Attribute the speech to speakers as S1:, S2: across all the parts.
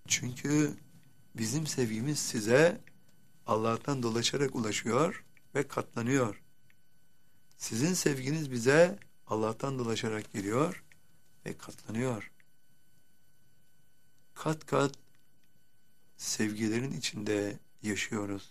S1: Çünkü bizim sevgimiz size Allah'tan dolaşarak ulaşıyor ve katlanıyor. Sizin sevginiz bize Allah'tan dolaşarak geliyor ve katlanıyor. Kat kat sevgilerin içinde yaşıyoruz.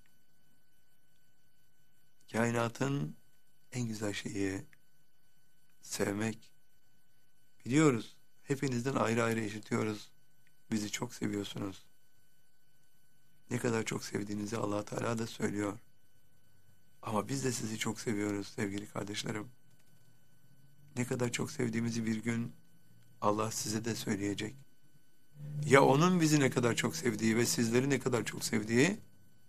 S1: Kainatın en güzel şeyi sevmek. Biliyoruz, hepinizden ayrı ayrı işitiyoruz. Bizi çok seviyorsunuz. Ne kadar çok sevdiğinizi Allah Teala da söylüyor. Ama biz de sizi çok seviyoruz sevgili kardeşlerim. Ne kadar çok sevdiğimizi bir gün Allah size de söyleyecek. Ya onun bizi ne kadar çok sevdiği ve sizleri ne kadar çok sevdiği,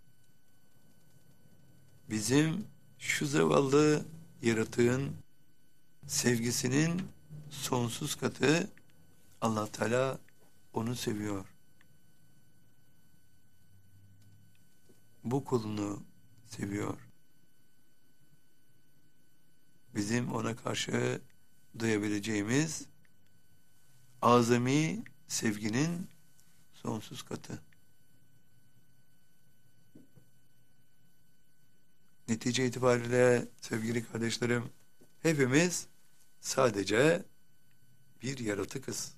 S1: bizim şu zavallı yaratığın sevgisinin sonsuz katı. Allah Teala onu seviyor. Bu kulunu seviyor. Bizim ona karşı duyabileceğimiz azami sevginin sonsuz katı. Netice itibariyle sevgili kardeşlerim, hepimiz sadece bir yaratıkız.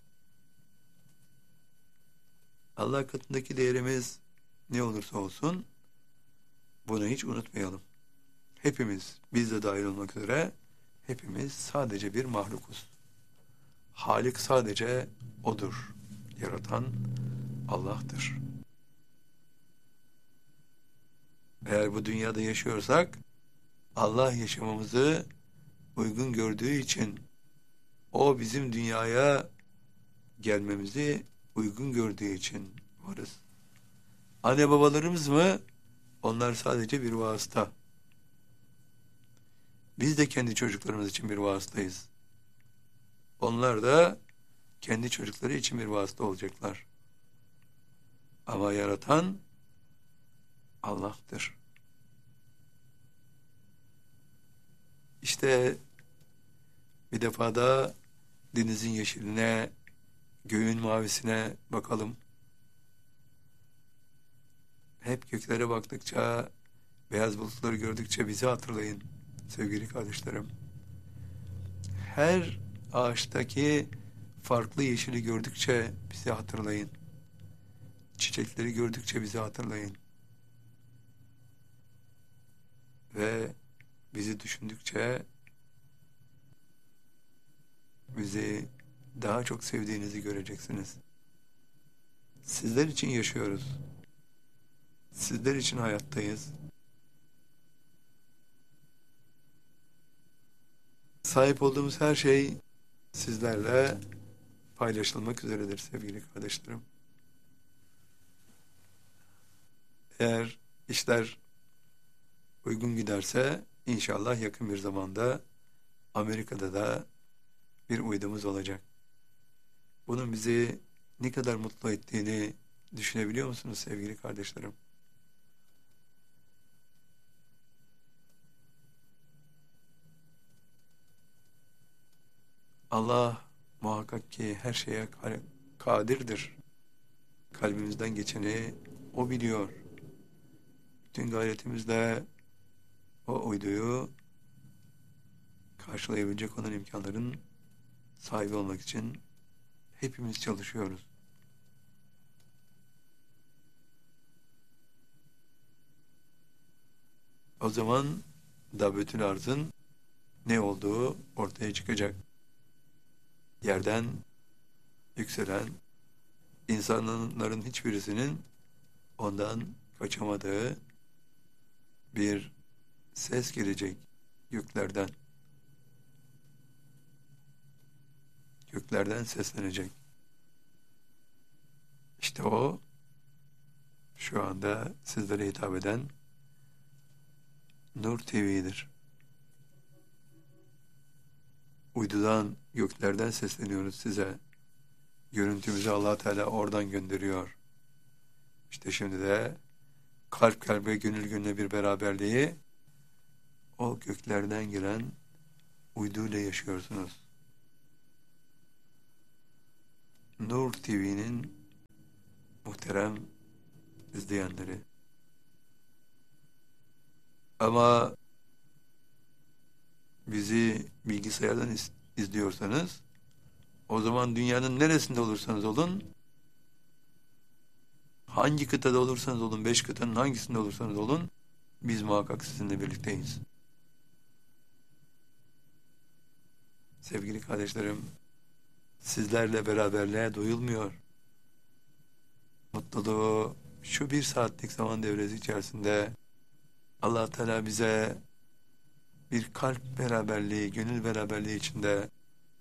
S1: Allah katındaki değerimiz ne olursa olsun bunu hiç unutmayalım. Hepimiz, biz de dahil olmak üzere, hepimiz sadece bir mahlukuz. Halik sadece O'dur. Yaratan Allah'tır. Eğer bu dünyada yaşıyorsak, Allah yaşamamızı uygun gördüğü için, O bizim dünyaya gelmemizi uygun gördüğü için varız. Anne babalarımız mı? Onlar sadece bir vasıta. Biz de kendi çocuklarımız için bir vasıtayız. Onlar da kendi çocukları için bir vasıta olacaklar. Ama yaratan Allah'tır. İşte bir defa da denizin yeşiline, göğün mavisine bakalım. Hep göklere baktıkça, beyaz bulutları gördükçe bizi hatırlayın sevgili kardeşlerim. Her ağaçtaki farklı yeşili gördükçe bizi hatırlayın. Çiçekleri gördükçe bizi hatırlayın. Ve bizi düşündükçe bizi daha çok sevdiğinizi göreceksiniz. Sizler için yaşıyoruz. Sizler için hayattayız. Sahip olduğumuz her şey sizlerle paylaşılmak üzeredir sevgili kardeşlerim. Eğer işler uygun giderse inşallah yakın bir zamanda Amerika'da da bir uydumuz olacak. Bunun bizi ne kadar mutlu ettiğini düşünebiliyor musunuz sevgili kardeşlerim? Allah muhakkak ki her şeye kadirdir. Kalbimizden geçeni O biliyor. Bütün gayretimizle o uyduyu karşılayabilecek olan imkanların sahibi olmak için hepimiz çalışıyoruz. O zaman da bütün arzın ne olduğu ortaya çıkacak. Yerden yükselen insanların hiçbirisinin ondan kaçamadığı bir ses gelecek göklerden. Göklerden seslenecek. İşte o şu anda sizlere hitap eden Nur TV'dir. Uydudan, göklerden sesleniyoruz size. Görüntümüzü Allah Teala oradan gönderiyor. İşte şimdi de kalp kalbe, gönül gönüle bir beraberliği o göklerden gelen uyduyla yaşıyorsunuz. Nur TV'nin muhterem izleyenleri. Ama bizi bilgisayardan izliyorsanız, o zaman dünyanın neresinde olursanız olun, hangi kıtada olursanız olun, 5 kıtanın hangisinde olursanız olun, biz muhakkak sizinle birlikteyiz. Sevgili kardeşlerim, sizlerle beraberliğe doyulmuyor. Mutluluğu şu 1 saatlik zaman devresi içerisinde Allah Teala bize bir kalp beraberliği, gönül beraberliği içinde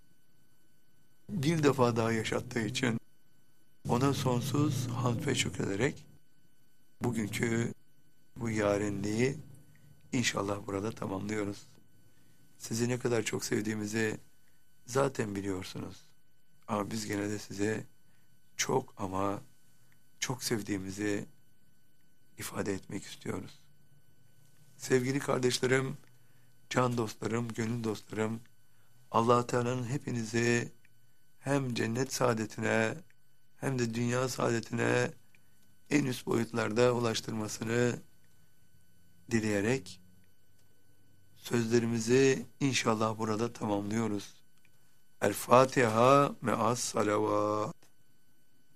S1: bir defa daha yaşattığı için ona sonsuz hamd ve şükrederek bugünkü bu yarenliği inşallah burada tamamlıyoruz. Sizi ne kadar çok sevdiğimizi zaten biliyorsunuz. Ama biz gene de size çok ama çok sevdiğimizi ifade etmek istiyoruz. Sevgili kardeşlerim, can dostlarım, gönül dostlarım, Allah Teala'nın hepinizi hem cennet saadetine hem de dünya saadetine en üst boyutlarda ulaştırmasını dileyerek sözlerimizi inşallah burada tamamlıyoruz. El Fatiha me'as salavat.